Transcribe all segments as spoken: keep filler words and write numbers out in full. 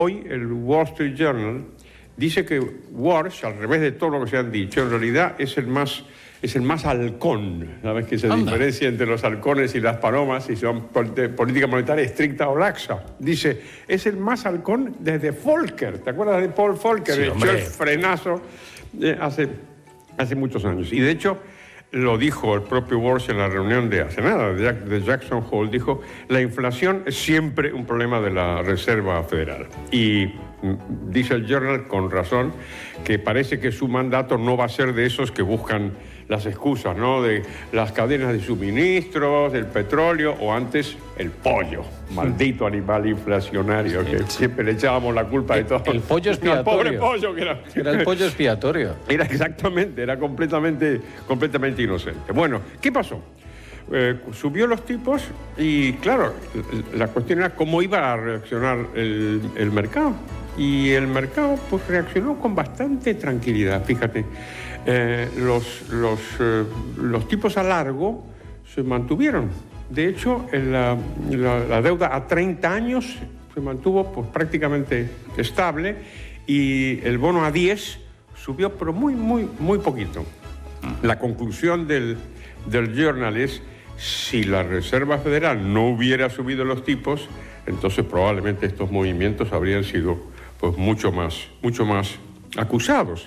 Hoy el Wall Street Journal dice que Walsh, al revés de todo lo que se han dicho, en realidad es el más, es el más halcón. ¿Sabes que se Anda. diferencia entre los halcones y las palomas si son de política monetaria estricta o laxa? Dice, es el más halcón desde Volcker. ¿Te acuerdas de Paul Volcker? Sí, Echó hombre. el frenazo eh, hace, hace muchos años. Y de hecho, lo dijo el propio Walsh en la reunión de hace nada, de, Jack- de Jackson Hole, dijo, la inflación es siempre un problema de la Reserva Federal. Y mm, dice el Journal, con razón, que parece que su mandato no va a ser de esos que buscan las excusas, ¿no? De las cadenas de suministros, del petróleo, o antes, el pollo. Maldito animal inflacionario, que siempre le echábamos la culpa de todo. El pollo Al pobre expiatorio. pollo que era. Era el pollo expiatorio. Era exactamente, era completamente, completamente inocente. Bueno, ¿qué pasó? Eh, subió los tipos y, claro, la cuestión era cómo iba a reaccionar el, el mercado. Y el mercado, pues, reaccionó con bastante tranquilidad, fíjate. Eh, los, los, eh, los tipos a largo se mantuvieron. De hecho, en la, la, la deuda a treinta años se mantuvo, pues, prácticamente estable, y el bono a diez subió, pero muy, muy, muy poquito. La conclusión del, del Journal es, si la Reserva Federal no hubiera subido los tipos, entonces probablemente estos movimientos habrían sido, pues, mucho más, mucho más acusados.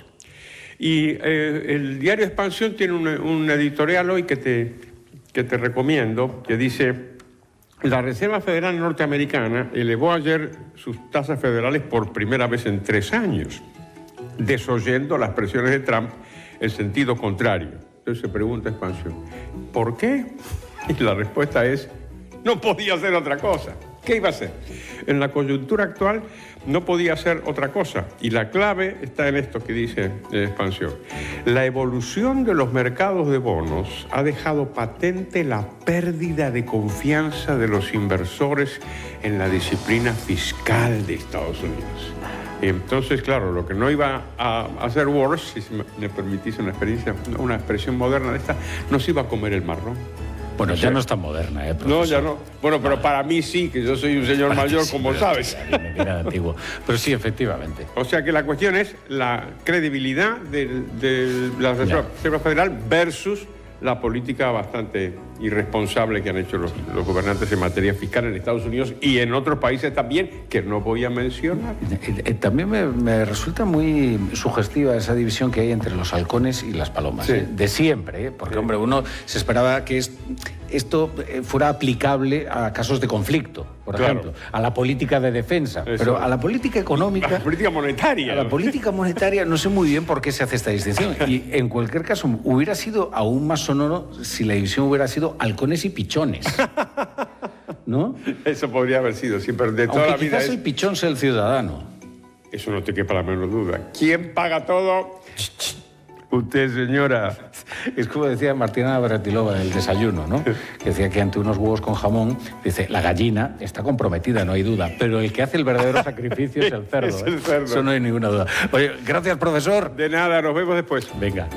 Y eh, el diario Expansión tiene un, un editorial hoy que te, que te recomiendo, que dice, la Reserva Federal norteamericana elevó ayer sus tasas federales por primera vez en tres años, desoyendo las presiones de Trump en sentido contrario. Entonces se pregunta Expansión, ¿por qué? Y la respuesta es, no podía hacer otra cosa. ¿Qué iba a hacer? En la coyuntura actual no podía hacer otra cosa. Y la clave está en esto que dice eh, Expansión. La evolución de los mercados de bonos ha dejado patente la pérdida de confianza de los inversores en la disciplina fiscal de Estados Unidos. Entonces, claro, lo que no iba a hacer Walsh, si me- me permitís una experiencia, una expresión moderna de esta, no se iba a comer el marrón. Bueno, O ya sea, no es tan moderna, ¿eh, No, profesor? ya no. Bueno, pero para mí sí, que yo soy un señor Para ti mayor, sí, como pero sabes. a mí me queda antiguo. Pero sí, efectivamente. O sea que la cuestión es la credibilidad de, de la Reserva Ya. Reserva Federal versus la política bastante irresponsable que han hecho los, los gobernantes en materia fiscal en Estados Unidos y en otros países también, que no voy a mencionar. Eh, eh, También me, me resulta muy sugestiva esa división que hay entre los halcones y las palomas. Sí. ¿eh? De siempre, ¿eh? Porque, Sí. hombre, uno se esperaba que es- esto eh, fuera aplicable a casos de conflicto, por Claro. ejemplo, a la política de defensa, Eso. pero a la política económica... La política monetaria. A la política monetaria no sé muy bien por qué se hace esta distinción. Y en cualquier caso, hubiera sido aún más sonoro si la división hubiera sido halcones y pichones. ¿No? Eso podría haber sido siempre, de toda Aunque la vida quizás es... el pichón sea el ciudadano. Eso no te quepa la menor duda. ¿Quién paga todo? Usted, señora. Es como decía Martina Navratilova en el desayuno, ¿no? Que decía que ante unos huevos con jamón, dice, la gallina está comprometida, no hay duda, pero el que hace el verdadero sacrificio es el cerdo. Es el ¿eh? cerdo. Eso no hay ninguna duda. Oye, gracias, profesor. De nada, nos vemos después. Venga.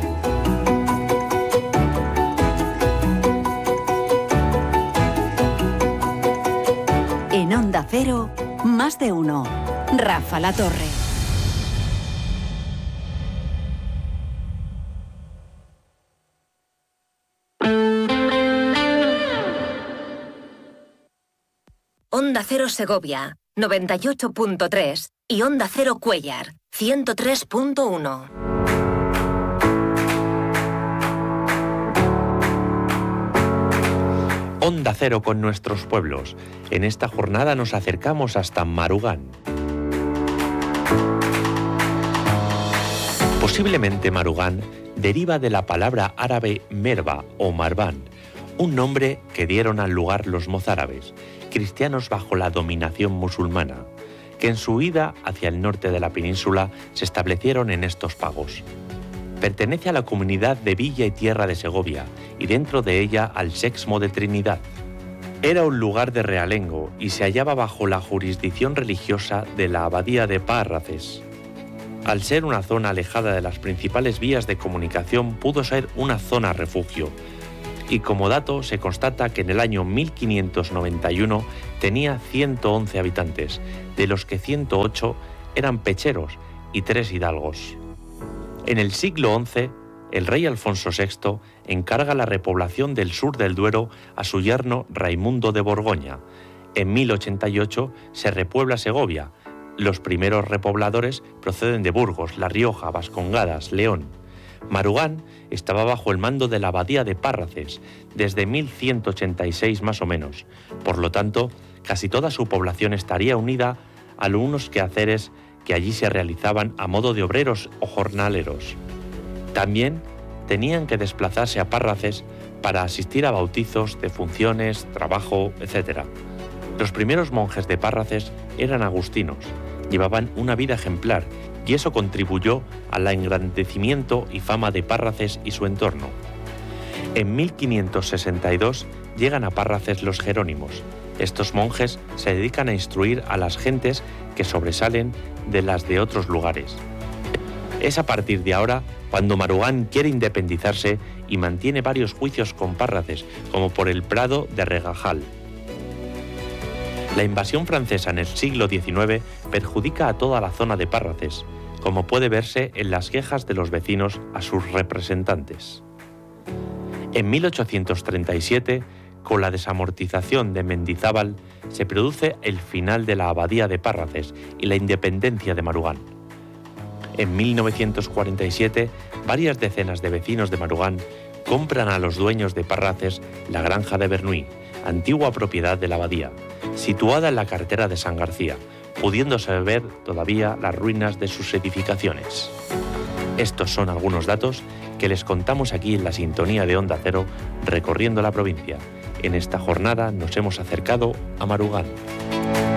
En Onda Cero, más de uno. Rafa La Torre. Onda Cero Segovia, noventa y ocho punto tres y Onda Cero Cuéllar, ciento tres punto uno. Onda Cero con nuestros pueblos. En esta jornada nos acercamos hasta Marugán. Posiblemente Marugán deriva de la palabra árabe merba o marván, un nombre que dieron al lugar los mozárabes, cristianos bajo la dominación musulmana, que en su huida hacia el norte de la península se establecieron en estos pagos. Pertenece a la comunidad de Villa y Tierra de Segovia y dentro de ella al Sexmo de Trinidad. Era un lugar de realengo y se hallaba bajo la jurisdicción religiosa de la abadía de Párraces. Al ser una zona alejada de las principales vías de comunicación, pudo ser una zona refugio, Y como dato se constata que en el año mil quinientos noventa y uno tenía ciento once habitantes, de los que ciento ocho eran pecheros y tres hidalgos. En el siglo once, el rey Alfonso sexto encarga la repoblación del sur del Duero a su yerno Raimundo de Borgoña. En mil ochenta y ocho se repuebla Segovia. Los primeros repobladores proceden de Burgos, La Rioja, Vascongadas, León. Marugán estaba bajo el mando de la abadía de Párraces desde mil ciento ochenta y seis más o menos. Por lo tanto, casi toda su población estaría unida a unos quehaceres que allí se realizaban a modo de obreros o jornaleros. También tenían que desplazarse a Párraces para asistir a bautizos, defunciones, trabajo, etcétera. Los primeros monjes de Párraces eran agustinos, llevaban una vida ejemplar y eso contribuyó al engrandecimiento y fama de Párraces y su entorno. En mil quinientos sesenta y dos llegan a Párraces los jerónimos. Estos monjes se dedican a instruir a las gentes que sobresalen de las de otros lugares. Es a partir de ahora cuando Marugán quiere independizarse y mantiene varios juicios con Párraces, como por el Prado de Regajal. La invasión francesa en el siglo diecinueve perjudica a toda la zona de Párraces, como puede verse en las quejas de los vecinos a sus representantes. En mil ochocientos treinta y siete, con la desamortización de Mendizábal, se produce el final de la abadía de Párraces y la independencia de Marugán. En mil novecientos cuarenta y siete, varias decenas de vecinos de Marugán compran a los dueños de Párraces la granja de Bernuy, antigua propiedad de la abadía, situada en la carretera de San García, pudiéndose ver todavía las ruinas de sus edificaciones. Estos son algunos datos que les contamos aquí en la sintonía de Onda Cero, recorriendo la provincia. En esta jornada nos hemos acercado a Marugán.